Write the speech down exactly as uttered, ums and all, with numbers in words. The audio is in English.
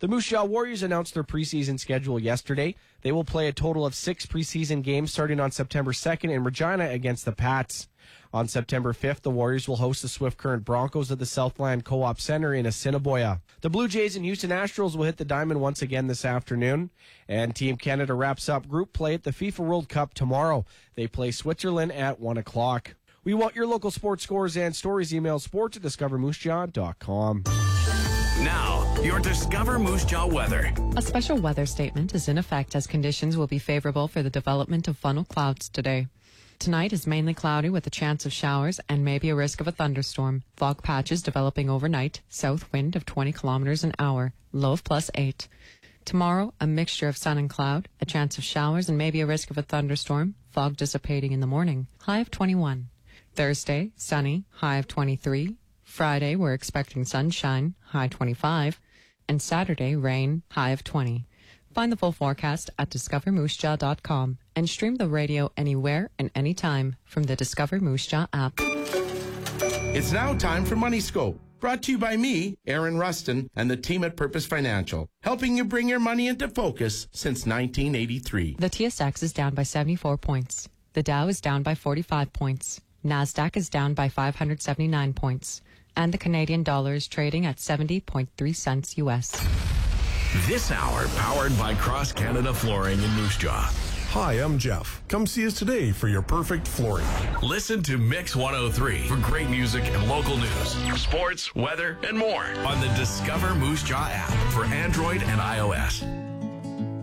The Moose Jaw Warriors announced their preseason schedule yesterday. They will play a total of six preseason games starting on September second in Regina against the Pats. On September fifth, the Warriors will host the Swift Current Broncos at the Southland Co-op Center in Assiniboia. The Blue Jays and Houston Astros will hit the diamond once again this afternoon. And Team Canada wraps up group play at the FIFA World Cup tomorrow. They play Switzerland at one o'clock. We want your local sports scores and stories. Email sports at discover moose jaw dot com. Now, your Discover Moose Jaw weather. A special weather statement is in effect as conditions will be favorable for the development of funnel clouds today. Tonight is mainly cloudy with a chance of showers and maybe a risk of a thunderstorm. Fog patches developing overnight, south wind of twenty kilometers an hour, low of plus eight. Tomorrow, a mixture of sun and cloud, a chance of showers and maybe a risk of a thunderstorm, fog dissipating in the morning, high of twenty-one. Thursday, sunny, high of twenty-three. Friday, we're expecting sunshine, high twenty-five. And Saturday, rain, high of twenty. Find the full forecast at discover moose jaw dot com and stream the radio anywhere and anytime from the Discover Moose Jaw app. It's now time for Money Scope, brought to you by me, Aaron Rustin, and the team at Purpose Financial, helping you bring your money into focus since nineteen eighty-three. The T S X is down by seventy-four points. The Dow is down by forty-five points. NASDAQ is down by five hundred seventy-nine points. And the Canadian dollar is trading at seventy point three cents U S. This hour powered by Cross Canada Flooring in Moose Jaw. Hi, I'm Jeff. Come see us today for your perfect flooring. Listen to Mix one oh three for great music and local news, sports, weather, and more on the Discover Moose Jaw app for Android and iOS.